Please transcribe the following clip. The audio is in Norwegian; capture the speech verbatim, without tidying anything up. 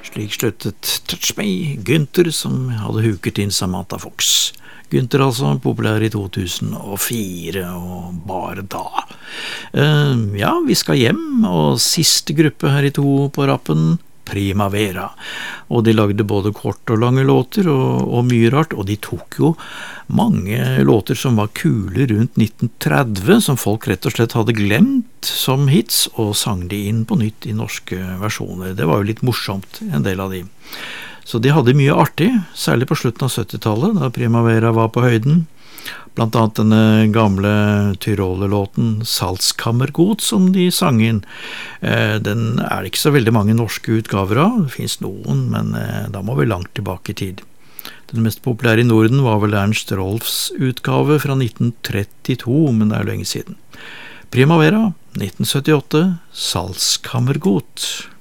Slik sluttet Touch Me, Gunther, som hadde huket inn Samantha Fox. Gunther altså, populær i to tusen og fire, og bare da. Uh, ja, vi skal hjem, og siste gruppe her i to på rappen, Primavera. Og de lagde både kort og lange låter, og, og mye rart, og de tok jo mange låter som var kule rundt nitten tretti, som folk rett og slett hadde glemt som hits, og sang de inn på nytt i norske versjoner. Det var jo litt morsomt, en del av de. Så de hadde mye artig, særlig på slutten av syttitallet, da Primavera var på høyden. Blant annet denne gamle Tyroler-låten Salzkammergut, som de sang inn. Eh, den er det ikke så veldig mange norske utgaver av, det finnes noen, men eh, da må vi langt tilbake i tid. Den mest populære i Norden var vel Ernst Rolfs utgave fra nitten trettito, men det er lenge siden. Primavera, nitten syttiåtte, Salzkammergut.